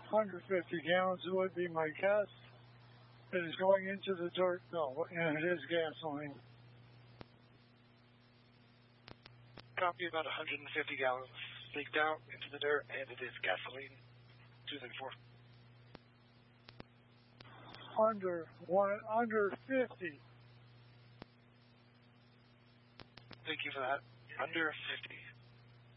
150 gallons would be my guess. It is going into the dirt, though, and it is gasoline. Copy, about 150 gallons leaked out into the dirt, and it is gasoline. 234. Under 50. Thank you for that. Under 50.